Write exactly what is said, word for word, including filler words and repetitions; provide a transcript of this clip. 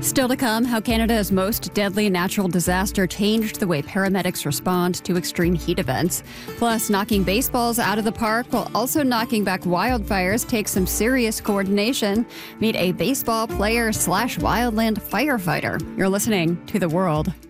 Still to come, how Canada's most deadly natural disaster changed the way paramedics respond to extreme heat events. Plus, knocking baseballs out of the park while also knocking back wildfires takes some serious coordination. Meet a baseball player slash wildland firefighter. You're listening to The World.